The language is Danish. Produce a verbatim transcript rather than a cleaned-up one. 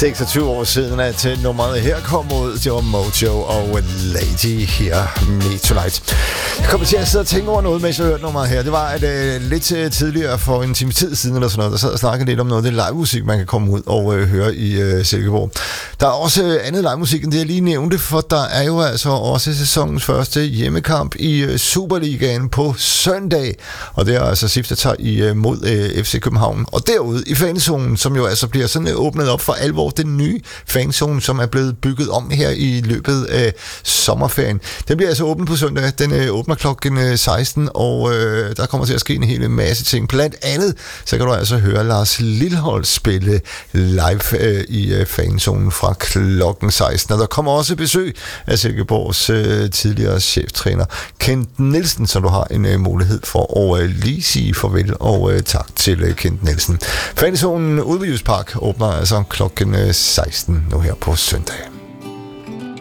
seksogtyve år siden, at nummeret her kom ud. Det var Mojo og Lady Hear Me Tonight. Jeg kommer til at sidde og tænke over noget, mens jeg hørte nummeret her. Det var, at uh, lidt uh, tidligere for en time tid siden, eller sådan noget, der sad og snakkede lidt om noget af det livemusik, man kan komme ud og uh, høre i uh, Silkeborg. Der er også uh, andet livemusik, end det jeg lige nævnte, for der er jo altså også sæsonens første hjemmekamp i uh, Superligaen på søndag. Og det er altså S I F, der tager imod uh, F C København. Og derude i fanzonen, som jo altså bliver sådan uh, åbnet op for alvor, den nye fanzone, som er blevet bygget om her i løbet af sommerferien. Den bliver altså åbent på søndag. Den øh, åbner klokken seksten, og øh, der kommer til at ske en hel masse ting. Blandt andet, så kan du altså høre Lars Lilholt spille live øh, i øh, fanzonen fra klokken seksten. Og der kommer også besøg af Silkeborgs øh, tidligere cheftræner Kent Nielsen, så du har en øh, mulighed for at øh, lige sige farvel og øh, tak til øh, Kent Nielsen. Fanzonen ude ved Jysk Park åbner altså klokken seksten nu her på søndag.